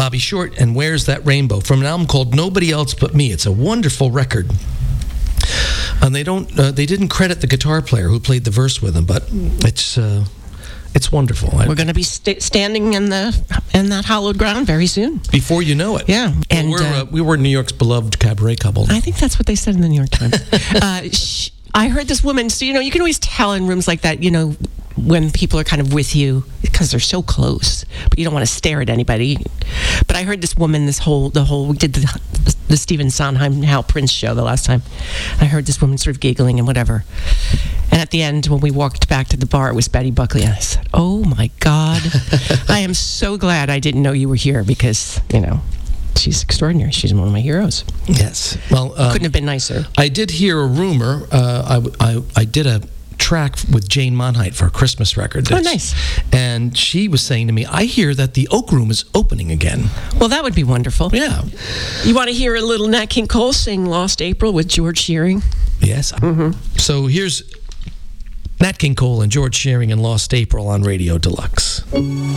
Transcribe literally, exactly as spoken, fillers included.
Bobby Short and Where's That Rainbow from an album called Nobody Else But Me. It's a wonderful record. And they don't, uh, they didn't credit the guitar player who played the verse with him, but it's, uh, it's wonderful. We're going to be st- standing in the in that hallowed ground very soon. Before you know it. Yeah, and we're, uh, uh, we were New York's beloved cabaret couple. I think that's what they said in the New York Times. uh, sh- I heard this woman. So you know, you can always tell in rooms like that. You know, when people are kind of with you because they're so close, but you don't want to stare at anybody. But I heard this woman. This whole the whole we did the the Stephen Sondheim Hal Prince show the last time. I heard this woman sort of giggling and whatever. And at the end, when we walked back to the bar, it was Betty Buckley. And I said, "Oh my God, I am so glad I didn't know you were here because you know." She's extraordinary. She's one of my heroes. Yes. Well, um, couldn't have been nicer. I did hear a rumor. Uh, I, I, I did a track with Jane Monheit for a Christmas record. Oh, nice. And she was saying to me, I hear that the Oak Room is opening again. Well, that would be wonderful. Yeah. You want to hear a little Nat King Cole sing Lost April with George Shearing? Yes. Mm-hmm. So here's Nat King Cole and George Shearing and Lost April on Radio Deluxe.